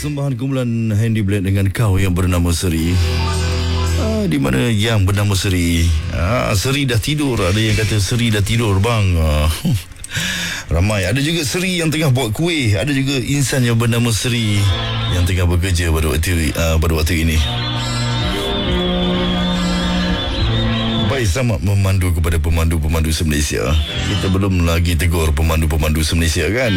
persembahan kumpulan Handy Blade dengan kau yang bernama Seri. Di mana yang bernama Seri? Seri dah tidur. Ada yang kata Seri dah tidur bang. Ramai. Ada juga Seri yang tengah buat kuih. Ada juga insan yang bernama Seri yang tengah bekerja pada waktu ini. Baik, selamat memandu kepada pemandu-pemandu se-Malaysia. Kita belum lagi tegur pemandu-pemandu se-Malaysia kan.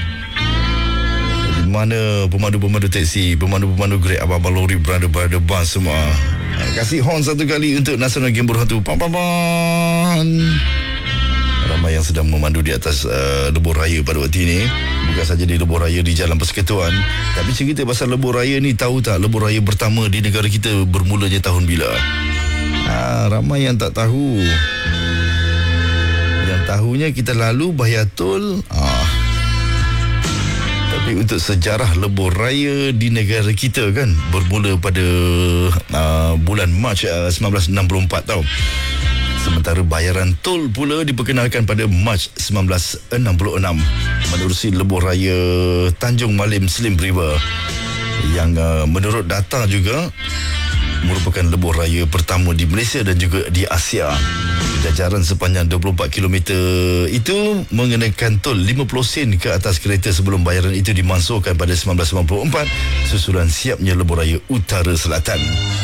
Mana pemandu-pemandu teksi, pemandu-pemandu Grab, abang-abang lori, brother-brother bus semua. Kasih horn satu kali untuk Nasional Game Berhantu. Pam-pam-pam. Ramai yang sedang memandu di atas lebuh raya pada waktu ini. Bukan saja di lebuh raya di Jalan Persekutuan, tapi cerita pasal lebuh raya ni, tahu tak lebuh raya pertama di negara kita bermulanya tahun bila? Ramai yang tak tahu. Yang tahunya kita lalu bayar tol. Tapi untuk sejarah lebuh raya di negara kita kan, bermula pada bulan Mac 1964 tau. Sementara bayaran tol pula diperkenalkan pada Mac 1966 menerusi lebuh raya Tanjung Malim Slim River yang menurut data juga merupakan lebuh raya pertama di Malaysia dan juga di Asia. Jajaran sepanjang 24 km itu mengenakan tol 50 sen ke atas kereta sebelum bayaran itu dimansuhkan pada 1994 susulan siapnya lebuh raya Utara Selatan.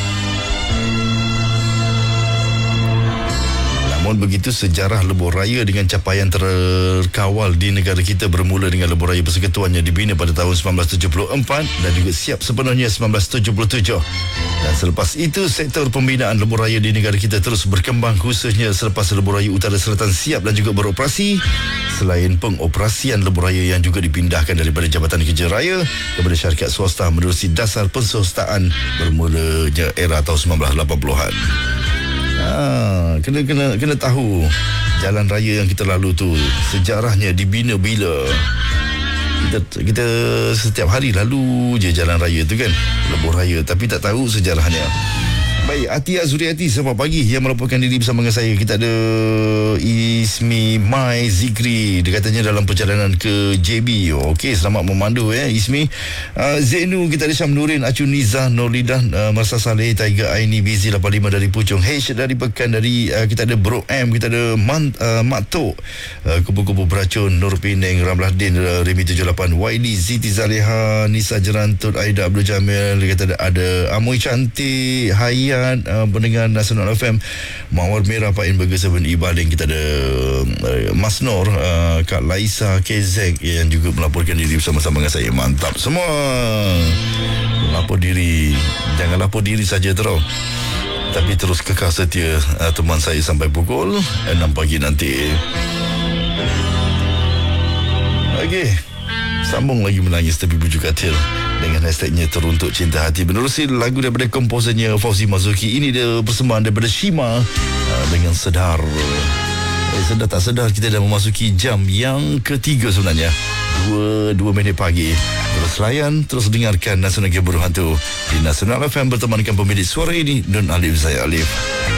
Namun begitu, sejarah lebuh raya dengan capaian terkawal di negara kita bermula dengan lebuh raya Persekutuan yang dibina pada tahun 1974 dan juga siap sepenuhnya 1977. Dan selepas itu, sektor pembinaan lebuh raya di negara kita terus berkembang, khususnya selepas lebuh raya Utara Selatan siap dan juga beroperasi. Selain pengoperasian lebuh raya yang juga dipindahkan daripada Jabatan Kerja Raya kepada syarikat swasta menerusi dasar penswastaan bermulanya era tahun 1980-an. Kena tahu jalan raya yang kita lalu tu sejarahnya dibina bila. Kita setiap hari lalu je jalan raya tu kan, lebuh raya, tapi tak tahu sejarahnya. Baik, Atia Zuriati selamat pagi yang melaporkan diri bersama dengan saya. Kita ada Ismi Mai Zikri, dia katanya dalam perjalanan ke JB. Okey, selamat memandu Ismi. Zainu, kita ada Syam Nurin, Acu Nizah, Nurlidah, Marsa Saleh, Tiger Aini, Bizi 85 dari Puchong, H dari Pekan, dari kita ada Bro M, kita ada Mak Tok, Kupu-Kupu Beracun, Nur Pineng, Ramlah Din, Remi 78, Waili, Ziti Zaleha, Nisa Jerantut, Aida Abdul Jamil, kita ada Amoy Cantik, Hayat, pendengar Nasional FM, Mawar Merah, Pak In Burger 7 Ibaling, kita ada Mas Nur, Kak Laisa KZ yang juga melaporkan diri bersama-sama dengan saya. Mantap semua. Lapor diri, jangan lapor diri saja terus, tapi terus kekal setia teman saya sampai pukul 6 pagi nanti. Okey, sambung lagi menangis tapi bujuk katil dengan hashtagnya Teruntuk Cinta Hati menerusi lagu daripada komposernya Fauzi Mazuki. Ini dia persembahan daripada Shima dengan Sedar. Sedar tak sedar kita dah memasuki jam yang ketiga sebenarnya, 2 minit pagi. Terus layan, terus dengarkan Nasional Game Berhantu di Nasional FM bertemankan pemilik suara ini Nun Alif, saya Alif.